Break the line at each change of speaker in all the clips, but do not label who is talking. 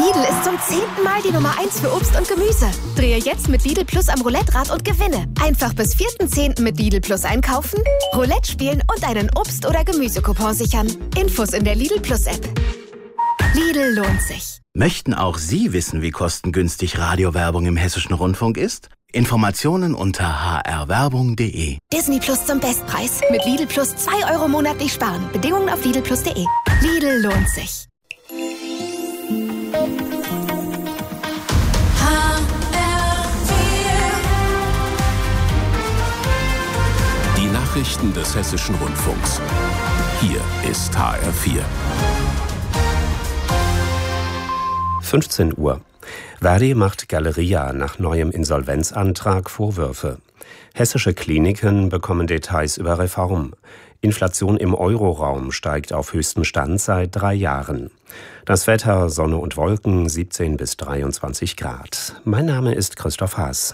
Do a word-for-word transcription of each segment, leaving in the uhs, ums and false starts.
Lidl ist zum zehnten Mal die Nummer eins für Obst und Gemüse. Drehe jetzt mit Lidl Plus am Roulette-Rad und gewinne. Einfach bis vierten zehnten mit Lidl Plus einkaufen, Roulette spielen und einen Obst- oder Gemüsecoupon sichern. Infos in der Lidl Plus App. Lidl lohnt sich.
Möchten auch Sie wissen, wie kostengünstig Radiowerbung im Hessischen Rundfunk ist? Informationen unter h r werbung punkt d e.
Disney Plus zum Bestpreis. Mit Lidl Plus zwei Euro monatlich sparen. Bedingungen auf lidl plus punkt d e. Lidl lohnt sich.
Die Nachrichten des Hessischen Rundfunks. Hier ist H R vier.
fünfzehn Uhr. Verdi macht Galeria nach neuem Insolvenzantrag Vorwürfe. Hessische Kliniken bekommen Details über Reform. Inflation im Euroraum steigt auf höchsten Stand seit drei Jahren. Das Wetter, Sonne und Wolken, siebzehn bis dreiundzwanzig Grad. Mein Name ist Christoph Haas.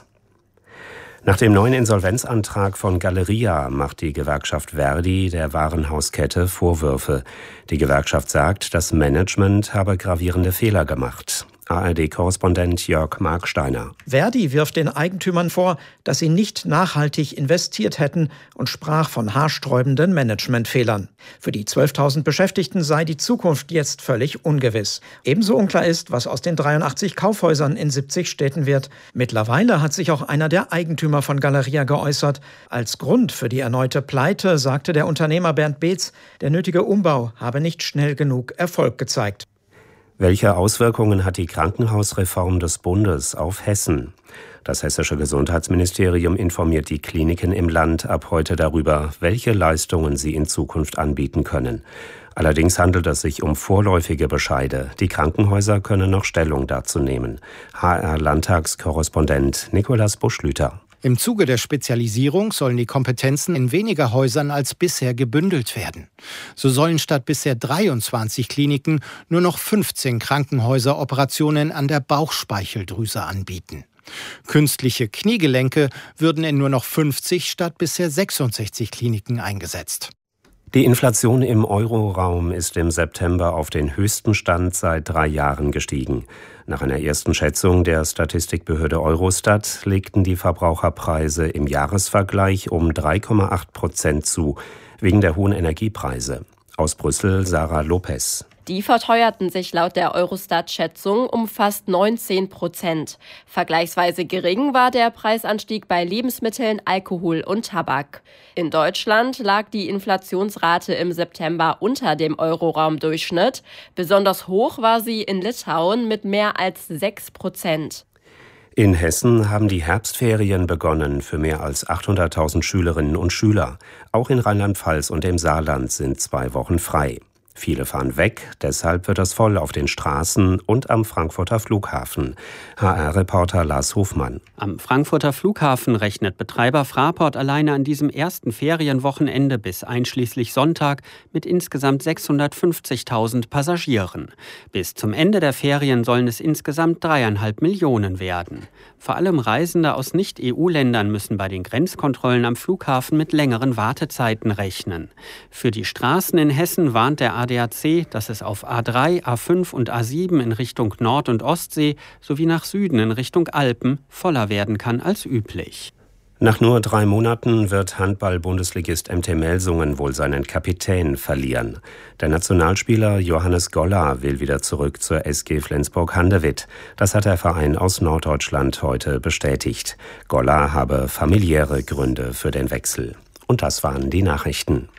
Nach dem neuen Insolvenzantrag von Galeria macht die Gewerkschaft Verdi der Warenhauskette Vorwürfe. Die Gewerkschaft sagt, das Management habe gravierende Fehler gemacht. A R D-Korrespondent Jörg Marksteiner.
Verdi wirft den Eigentümern vor, dass sie nicht nachhaltig investiert hätten und sprach von haarsträubenden Managementfehlern. Für die zwölftausend Beschäftigten sei die Zukunft jetzt völlig ungewiss. Ebenso unklar ist, was aus den dreiundachtzig Kaufhäusern in siebzig Städten wird. Mittlerweile hat sich auch einer der Eigentümer von Galeria geäußert. Als Grund für die erneute Pleite sagte der Unternehmer Bernd Beetz, der nötige Umbau habe nicht schnell genug Erfolg gezeigt.
Welche Auswirkungen hat die Krankenhausreform des Bundes auf Hessen? Das hessische Gesundheitsministerium informiert die Kliniken im Land ab heute darüber, welche Leistungen sie in Zukunft anbieten können. Allerdings handelt es sich um vorläufige Bescheide. Die Krankenhäuser können noch Stellung dazu nehmen. H R-Landtagskorrespondent Nikolaus Buschlüter.
Im Zuge der Spezialisierung sollen die Kompetenzen in weniger Häusern als bisher gebündelt werden. So sollen statt bisher dreiundzwanzig Kliniken nur noch fünfzehn Krankenhäuser Operationen an der Bauchspeicheldrüse anbieten. Künstliche Kniegelenke würden in nur noch fünfzig statt bisher sechsundsechzig Kliniken eingesetzt.
Die Inflation im Euroraum ist im September auf den höchsten Stand seit drei Jahren gestiegen. Nach einer ersten Schätzung der Statistikbehörde Eurostat legten die Verbraucherpreise im Jahresvergleich um drei Komma acht Prozent zu, wegen der hohen Energiepreise. Aus Brüssel Sarah Lopez.
Die verteuerten sich laut der Eurostat-Schätzung um fast neunzehn Prozent. Vergleichsweise gering war der Preisanstieg bei Lebensmitteln, Alkohol und Tabak. In Deutschland lag die Inflationsrate im September unter dem Euroraumdurchschnitt. Besonders hoch war sie in Litauen mit mehr als sechs Prozent.
In Hessen haben die Herbstferien begonnen für mehr als achthunderttausend Schülerinnen und Schüler. Auch in Rheinland-Pfalz und im Saarland sind zwei Wochen frei. Viele fahren weg, deshalb wird es voll auf den Straßen und am Frankfurter Flughafen. H R-Reporter Lars Hofmann.
Am Frankfurter Flughafen rechnet Betreiber Fraport alleine an diesem ersten Ferienwochenende bis einschließlich Sonntag mit insgesamt sechshundertfünfzigtausend Passagieren. Bis zum Ende der Ferien sollen es insgesamt dreieinhalb Millionen werden. Vor allem Reisende aus Nicht-E U-Ländern müssen bei den Grenzkontrollen am Flughafen mit längeren Wartezeiten rechnen. Für die Straßen in Hessen warnt der A D A C, dass es auf A drei, A fünf und A sieben in Richtung Nord- und Ostsee sowie nach Süden in Richtung Alpen voller werden kann als üblich.
Nach nur drei Monaten wird Handball-Bundesligist M T Melsungen wohl seinen Kapitän verlieren. Der Nationalspieler Johannes Goller will wieder zurück zur S G Flensburg-Handewitt. Das hat der Verein aus Norddeutschland heute bestätigt. Goller habe familiäre Gründe für den Wechsel. Und das waren die Nachrichten.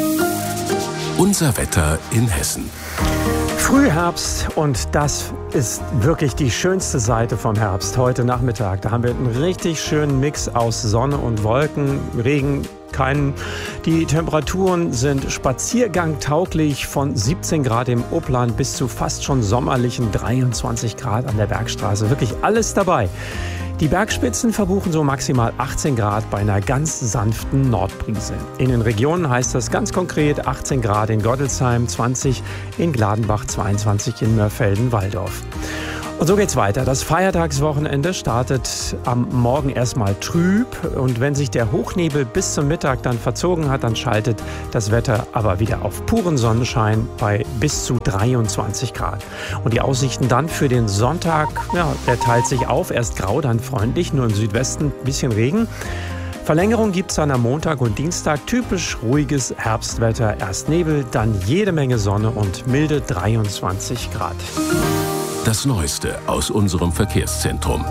Unser Wetter in Hessen.
Frühherbst, und das ist wirklich die schönste Seite vom Herbst. Heute Nachmittag, da haben wir einen richtig schönen Mix aus Sonne und Wolken, Regen, keinen. Die Temperaturen sind spaziergangtauglich von siebzehn Grad im Upland bis zu fast schon sommerlichen dreiundzwanzig Grad an der Bergstraße. Wirklich alles dabei. Die Bergspitzen verbuchen so maximal achtzehn Grad bei einer ganz sanften Nordbrise. In den Regionen heißt das ganz konkret achtzehn Grad in Gottelsheim, zwanzig in Gladenbach, zweiundzwanzig in Mörfelden-Walldorf. Und so geht's weiter. Das Feiertagswochenende startet am Morgen erstmal trüb. Und wenn sich der Hochnebel bis zum Mittag dann verzogen hat, dann schaltet das Wetter aber wieder auf puren Sonnenschein bei bis zu dreiundzwanzig Grad. Und die Aussichten dann für den Sonntag, ja, der teilt sich auf. Erst grau, dann freundlich, nur im Südwesten ein bisschen Regen. Verlängerung gibt es dann am Montag und Dienstag. Typisch ruhiges Herbstwetter. Erst Nebel, dann jede Menge Sonne und milde dreiundzwanzig Grad.
Das Neueste aus unserem Verkehrszentrum.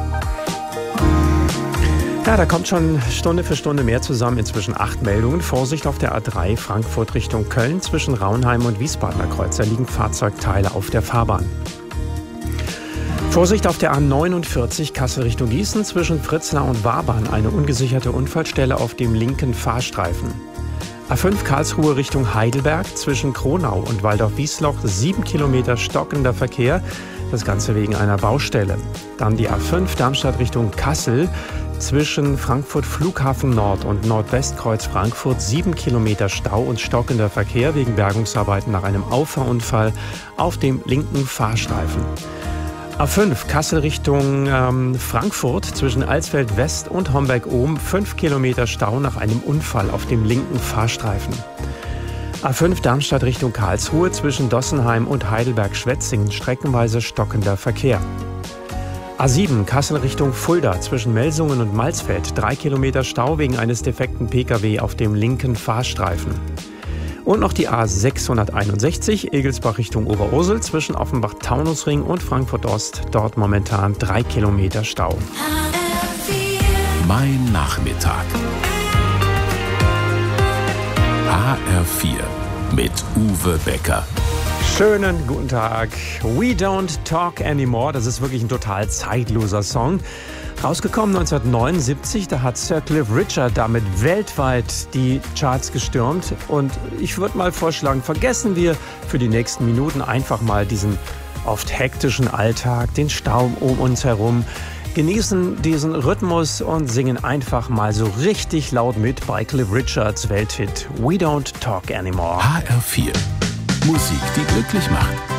Ja, da kommt schon Stunde für Stunde mehr zusammen. Inzwischen acht Meldungen. Vorsicht auf der A drei Frankfurt Richtung Köln. Zwischen Raunheim und Wiesbadener Kreuz. Da liegen Fahrzeugteile auf der Fahrbahn. Vorsicht auf der A neunundvierzig Kassel Richtung Gießen. Zwischen Fritzlar und Wabern eine ungesicherte Unfallstelle auf dem linken Fahrstreifen. A fünf Karlsruhe Richtung Heidelberg. Zwischen Kronau und Waldorf-Wiesloch sieben Kilometer stockender Verkehr. Das Ganze wegen einer Baustelle. Dann die A fünf Darmstadt Richtung Kassel. Zwischen Frankfurt Flughafen Nord und Nordwestkreuz Frankfurt sieben Kilometer Stau und stockender Verkehr wegen Bergungsarbeiten nach einem Auffahrunfall auf dem linken Fahrstreifen. A fünf Kassel Richtung ähm, Frankfurt zwischen Alsfeld West und Homberg-Ohm fünf Kilometer Stau nach einem Unfall auf dem linken Fahrstreifen. A fünf Darmstadt Richtung Karlsruhe zwischen Dossenheim und Heidelberg-Schwetzingen streckenweise stockender Verkehr. A sieben Kassel Richtung Fulda zwischen Melsungen und Malsfeld drei Kilometer Stau wegen eines defekten Pkw auf dem linken Fahrstreifen. Und noch die A sechshunderteinundsechzig Egelsbach Richtung Oberursel zwischen Offenbach-Taunusring und Frankfurt-Ost. Dort momentan drei Kilometer Stau.
Mein Nachmittag. H R vier mit Uwe Becker.
Schönen guten Tag. We Don't Talk Anymore. Das ist wirklich ein total zeitloser Song. Rausgekommen neunzehnhundertneunundsiebzig, da hat Sir Cliff Richard damit weltweit die Charts gestürmt. Und ich würde mal vorschlagen, vergessen wir für die nächsten Minuten einfach mal diesen oft hektischen Alltag, den Stau um uns herum. Genießen diesen Rhythmus und singen einfach mal so richtig laut mit bei Cliff Richards Welthit We Don't Talk Anymore.
H R vier. Musik, die glücklich macht.